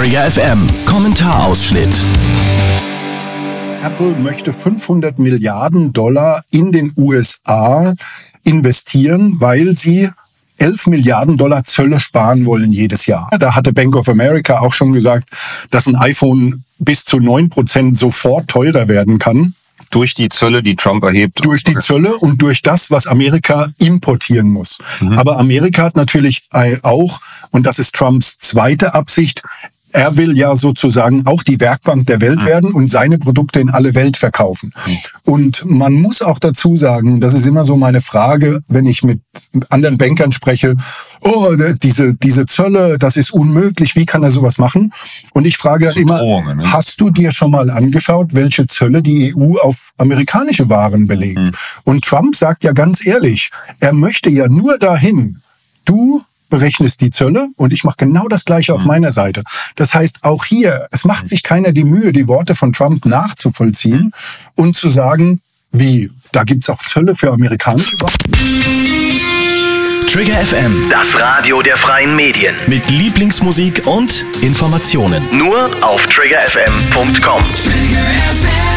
Trigger FM Kommentarausschnitt. Apple möchte $500 Milliarden in den USA investieren, weil sie $11 Milliarden Zölle sparen wollen jedes Jahr. Da hatte Bank of America auch schon gesagt, dass ein iPhone bis zu 9% sofort teurer werden kann. Durch die Zölle, die Trump erhebt. Durch die Zölle und durch das, was Amerika importieren muss. Aber Amerika hat natürlich auch, und das ist Trumps zweite Absicht, er will ja sozusagen auch die Werkbank der Welt werden und seine Produkte in alle Welt verkaufen. Und man muss auch dazu sagen, das ist immer so meine Frage, wenn ich mit anderen Bankern spreche, diese Zölle, das ist unmöglich, wie kann er sowas machen? Und ich frage immer, hast du dir schon mal angeschaut, welche Zölle die EU auf amerikanische Waren belegt? Und Trump sagt ja ganz ehrlich, er möchte ja nur dahin, du berechnest die Zölle und ich mache genau das Gleiche auf meiner Seite. Das heißt, auch hier, es macht sich keiner die Mühe, die Worte von Trump nachzuvollziehen und zu sagen, wie, da gibt's auch Zölle für amerikanische Waren. Trigger FM, Das Radio der freien Medien. mit Lieblingsmusik und Informationen. Nur auf triggerfm.com. Trigger FM.